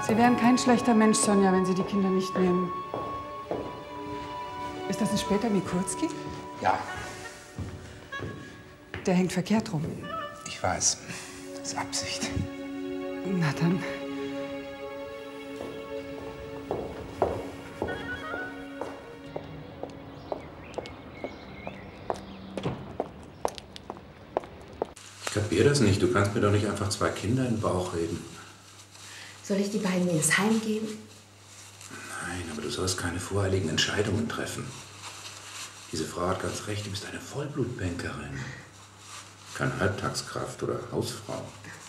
Sie wären kein schlechter Mensch, Sonja, wenn Sie die Kinder nicht nehmen. Ist das ein später Mikulski? Ja. Der hängt verkehrt rum. Ich weiß. Das ist Absicht. Na dann. Ich kapier das nicht. Du kannst mir doch nicht einfach 2 Kinder in den Bauch reden. Soll ich die beiden ins Heim geben? Nein, aber du sollst keine voreiligen Entscheidungen treffen. Diese Frau hat ganz recht, du bist eine Vollblutbankerin. Keine Halbtagskraft oder Hausfrau.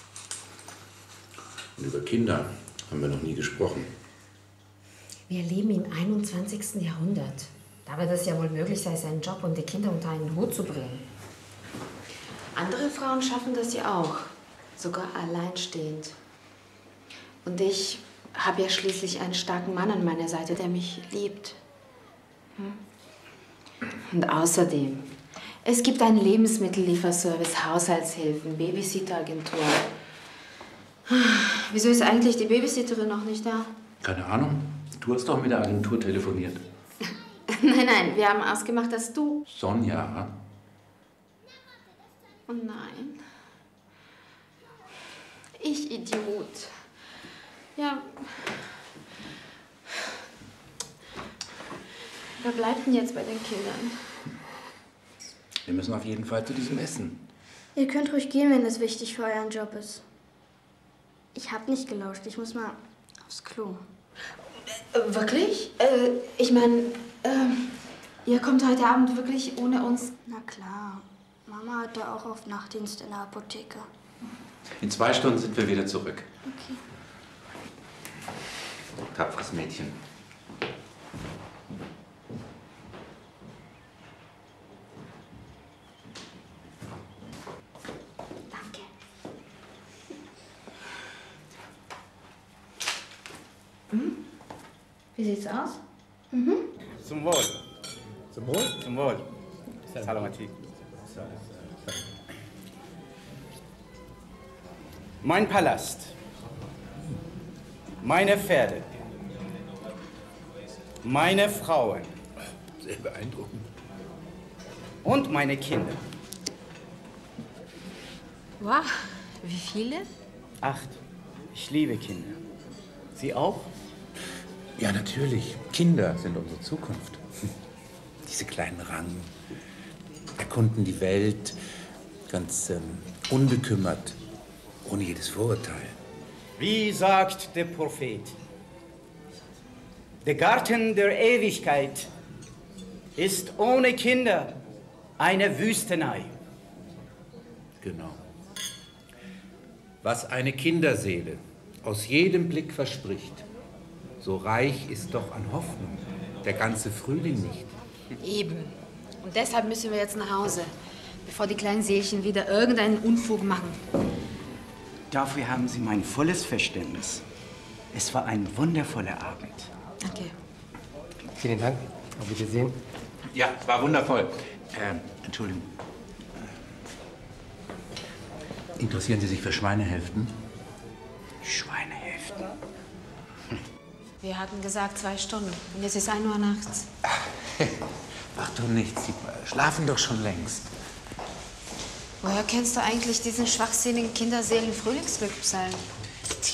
Und über Kinder haben wir noch nie gesprochen. Wir leben im 21. Jahrhundert. Da wird es ja wohl möglich sein, seinen Job und die Kinder unter einen Hut zu bringen. Andere Frauen schaffen das ja auch. Sogar alleinstehend. Und ich habe ja schließlich einen starken Mann an meiner Seite, der mich liebt. Und außerdem, es gibt einen Lebensmittellieferservice, Haushaltshilfen, Babysitteragentur. Wieso ist eigentlich die Babysitterin noch nicht da? Keine Ahnung. Du hast doch mit der Agentur telefoniert. Nein, wir haben ausgemacht, dass du... Sonja. Oh nein. Ich Idiot. Ja. Wer bleibt denn jetzt bei den Kindern? Wir müssen auf jeden Fall zu diesem Essen. Ihr könnt ruhig gehen, wenn das wichtig für euren Job ist. Ich hab nicht gelauscht. Ich muss mal aufs Klo. Wirklich? Ich meine, ihr kommt heute Abend wirklich ohne uns? Na klar. Mama hatte auch oft Nachtdienst in der Apotheke. In 2 Stunden sind wir wieder zurück. Okay. Tapferes Mädchen. Danke. Wie sieht's aus? Zum Wohl. Zum Wohl? Zum Wohl. Salamati. Mein Palast. Meine Pferde. Meine Frauen. Sehr beeindruckend. Und meine Kinder. Wow, wie viele? 8. Ich liebe Kinder. Sie auch? Ja, natürlich. Kinder sind unsere Zukunft. Diese kleinen Rangen erkunden die Welt ganz unbekümmert, ohne jedes Vorurteil. Wie sagt der Prophet? Der Garten der Ewigkeit ist ohne Kinder eine Wüstenei. Genau. Was eine Kinderseele aus jedem Blick verspricht, so reich ist doch an Hoffnung der ganze Frühling nicht. Eben. Und deshalb müssen wir jetzt nach Hause, bevor die kleinen Seelchen wieder irgendeinen Unfug machen. Dafür haben Sie mein volles Verständnis. Es war ein wundervoller Abend. Danke. Vielen Dank. Auf Wiedersehen. Ja, war wundervoll. Entschuldigung. Interessieren Sie sich für Schweinehälften? Schweinehälften. Wir hatten gesagt 2 Stunden. Und jetzt ist 1 Uhr nachts. Macht doch nichts. Sie schlafen doch schon längst. Woher kennst du eigentlich diesen schwachsinnigen Kinderseelen-Frühlingsglückpsalm?